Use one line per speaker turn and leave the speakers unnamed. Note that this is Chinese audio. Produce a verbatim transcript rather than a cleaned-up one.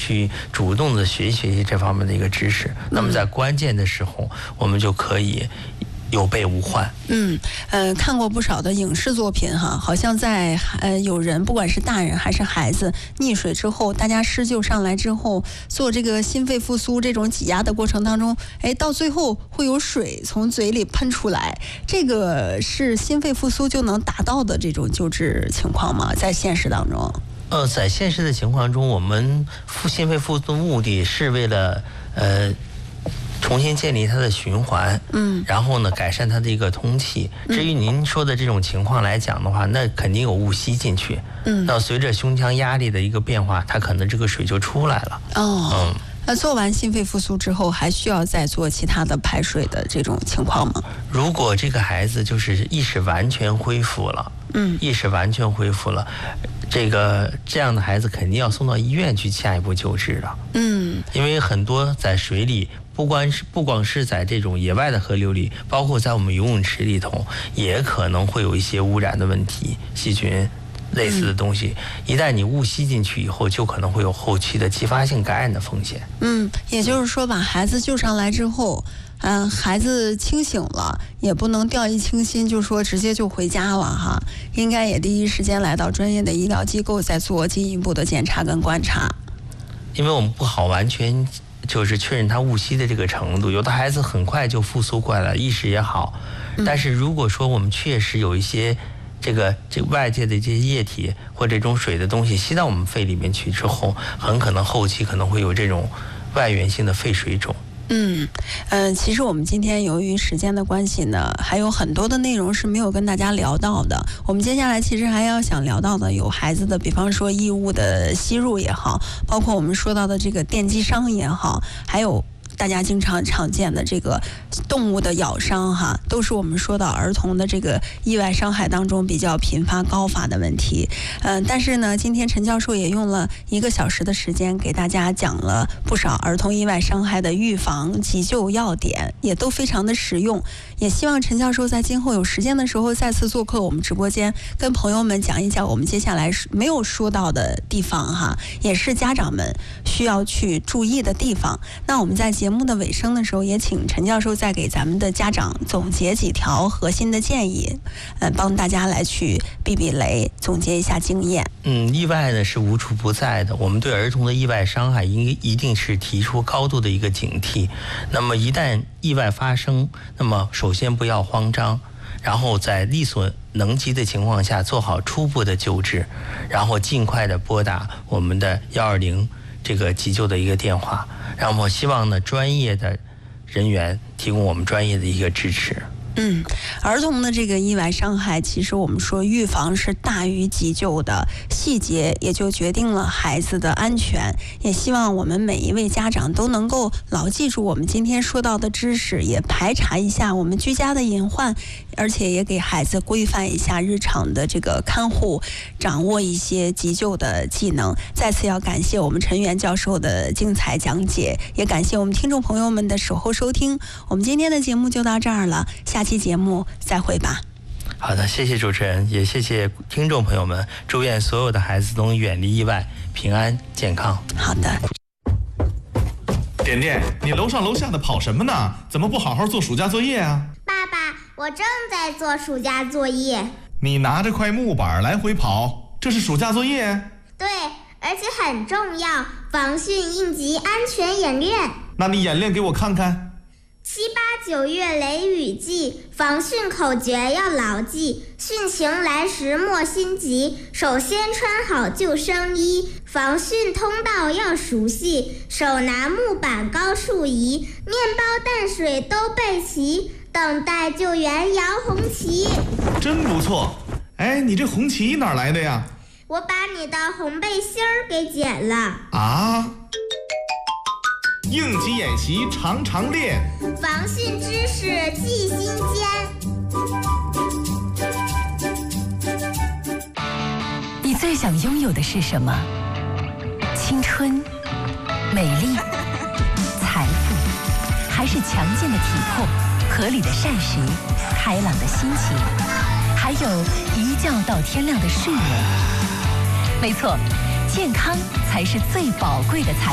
去主动的学习这方面的一个知识，那么在关键的时候，我们就可以有备无患。
嗯，呃，看过不少的影视作品哈，好像在呃有人不管是大人还是孩子溺水之后，大家施救上来之后，做这个心肺复苏这种挤压的过程当中，哎，到最后会有水从嘴里喷出来，这个是心肺复苏就能达到的这种救治情况吗？在现实当中？
呃，在现实的情况中，我们复心肺复苏的目的是为了呃。重新建立它的循环，嗯，然后呢，改善它的一个通气。至于您说的这种情况来讲的话，那肯定有误吸进去，嗯，那随着胸腔压力的一个变化，它可能这个水就出来了。哦，嗯，
那做完心肺复苏之后，还需要再做其他的排水的这种情况吗？
如果这个孩子就是意识完全恢复了，嗯，意识完全恢复了，这个这样的孩子肯定要送到医院去下一步救治了。嗯，因为很多在水里。不光是不光是在这种野外的河流里，包括在我们游泳池里头，也可能会有一些污染的问题，细菌类似的东西。一旦你误吸进去以后，就可能会有后期的继发性感染的风险。
嗯，也就是说，把孩子救上来之后，嗯、呃，孩子清醒了，也不能掉以轻心，就说直接就回家了哈。应该也第一时间来到专业的医疗机构，再做进一步的检查跟观察。
因为我们不好完全。就是确认他误吸的这个程度，有的孩子很快就复苏过来了，意识也好。但是如果说我们确实有一些这个这个外界的这些液体或这种水的东西吸到我们肺里面去之后，很可能后期可能会有这种外源性的肺水肿。
嗯，呃，其实我们今天由于时间的关系呢，还有很多的内容是没有跟大家聊到的。我们接下来其实还要想聊到的有孩子的，比方说异物的吸入也好，包括我们说到的这个电击伤也好，还有大家经常常见的这个动物的咬伤哈，都是我们说到儿童的这个意外伤害当中比较频发高发的问题。嗯、呃，但是呢，今天陈教授也用了一个小时的时间给大家讲了不少儿童意外伤害的预防急救要点，也都非常的实用。也希望陈教授在今后有时间的时候再次做客我们直播间，跟朋友们讲一讲我们接下来没有说到的地方哈，也是家长们需要去注意的地方。那我们在节目的尾声的时候，也请陈教授再给咱们的家长总结几条核心的建议，呃，帮大家来去避避雷，总结一下经验。
嗯，意外呢是无处不在的，我们对儿童的意外伤害应一定是提出高度的一个警惕。那么一旦意外发生，那么首先不要慌张，然后在力所能及的情况下做好初步的救治，然后尽快的拨打我们的幺二零这个急救的一个电话，然后希望呢专业的人员提供我们专业的一个支持。
嗯，儿童的这个意外伤害，其实我们说预防是大于急救的，细节也就决定了孩子的安全。也希望我们每一位家长都能够牢记住我们今天说到的知识，也排查一下我们居家的隐患，而且也给孩子规范一下日常的这个看护，掌握一些急救的技能。再次要感谢我们陈元教授的精彩讲解，也感谢我们听众朋友们的守候收听。我们今天的节目就到这儿了，下期节目再会吧。
好的，谢谢主持人，也谢谢听众朋友们，祝愿所有的孩子都能远离意外，平安健康。
好的。
点点，你楼上楼下的跑什么呢？怎么不好好做暑假作业啊？
爸爸，我正在做暑假作业。
你拿着块木板来回跑，这是暑假作业？
对，而且很重要，防汛应急安全演练。
那你演练给我看看。
七八九月雷雨季，防汛口诀要牢记，汛情来时莫心急，首先穿好救生衣，防汛通道要熟悉，手拿木板高处移，面包淡水都备齐，等待救援摇红旗。
真不错。哎，你这红旗哪来的呀？
我把你的红背心儿给剪了。
啊？应急演习常常练，
防汛知识记心间。
你最想拥有的是什么？青春、美丽、财富，还是强健的体魄、合理的膳食、开朗的心情，还有一觉到天亮的睡眠？没错，健康才是最宝贵的财富。